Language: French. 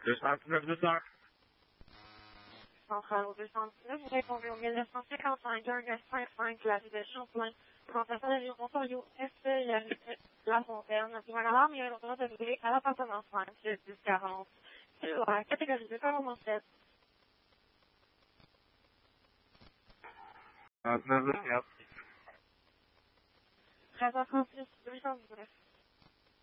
239 200. Centrale au 219, vous répondez au 1955 1955, la rue de Champlain. Présentation de l'avion Ontario, Est, la rue de La Fontaine. Pour un alarme, il y a un ordre de brûler à l'appartement 5, 1040. C'est la catégorie 2, comment 7. 39 200. 13h36, 219.